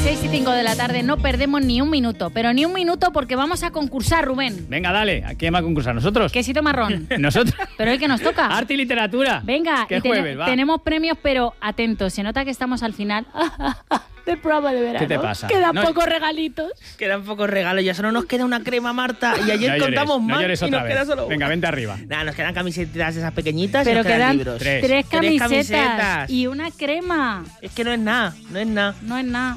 6 y 5 de la tarde, no perdemos ni un minuto, pero ni un minuto porque vamos a concursar, Rubén. Venga, dale. ¿A quién va a concursar? ¿Nosotros? Quesito marrón. ¿Nosotros? Pero el que nos toca. Arte y literatura. Venga, ¿Qué y jueves, va? tenemos premios, pero atentos, se nota que estamos al final del programa de verano. ¿Qué te pasa? Quedan No- pocos regalitos. Quedan pocos regalos, ya solo nos queda una crema, Marta. Y ayer No llores, contamos no más llores y otra nos vez. queda solo una. Venga, vente arriba. Nada, nos quedan camisetas esas pequeñitas Pero y nos quedan quedan libros. Tres. tres Tres camisetas camisetas. y una crema. Es que no es nada, no es nada. No es nada.